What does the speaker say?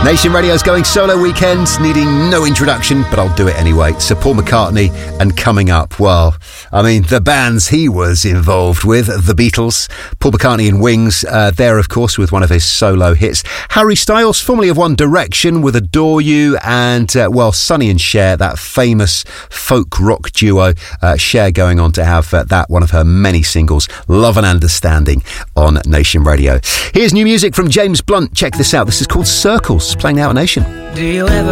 Nation Radio's going solo weekend, needing no introduction, but I'll do it anyway. Sir Paul McCartney, and coming up, well, I mean, the bands he was involved with, the Beatles, Paul McCartney and Wings, there, of course, with one of his solo hits. Harry Styles, formerly of One Direction, with Adore You, and, well, Sonny and Cher, that famous folk rock duo, Cher going on to have that one of her many singles, Love and Understanding, on Nation Radio. Here's new music from James Blunt. Check this out. This is called Circles, playing out Nation. Do you ever